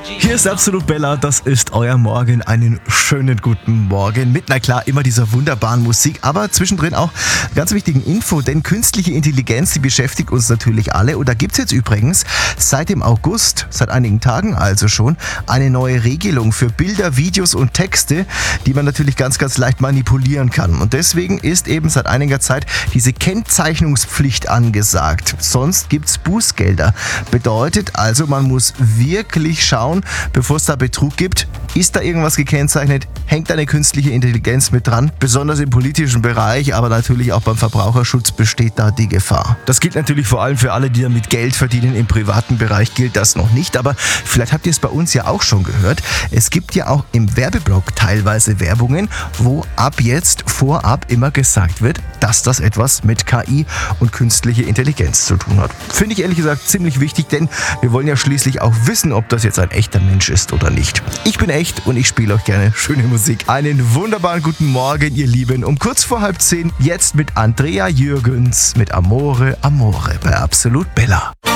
Hier ist Absolut Bella, das ist euer Morgen. Einen schönen guten Morgen mit, na klar, immer dieser wunderbaren Musik, aber zwischendrin auch ganz wichtigen Info, denn künstliche Intelligenz, die beschäftigt uns natürlich alle. Und da gibt es jetzt übrigens seit dem August, seit einigen Tagen also schon, eine neue Regelung für Bilder, Videos und Texte, die man natürlich ganz, ganz leicht manipulieren kann. Und deswegen ist eben seit einiger Zeit diese Kennzeichnungspflicht angesagt. Sonst gibt es Bußgelder. Bedeutet also, man muss wirklich schauen, bevor es da Betrug gibt, ist da irgendwas gekennzeichnet, hängt eine künstliche Intelligenz mit dran. Besonders im politischen Bereich, aber natürlich auch beim Verbraucherschutz besteht da die Gefahr. Das gilt natürlich vor allem für alle, die damit Geld verdienen. Im privaten Bereich gilt das noch nicht, aber vielleicht habt ihr es bei uns ja auch schon gehört. Es gibt ja auch im Werbeblock teilweise Werbungen, wo ab jetzt vorab immer gesagt wird, dass das etwas mit KI und künstliche Intelligenz zu tun hat. Finde ich ehrlich gesagt ziemlich wichtig, denn wir wollen ja schließlich auch wissen, ob das jetzt ein echter Mensch ist oder nicht. Ich bin echt und ich spiele euch gerne schöne Musik. Einen wunderbaren guten Morgen, ihr Lieben. Um kurz vor 9:30 jetzt mit Andrea Jürgens mit Amore, Amore bei Absolut Bella.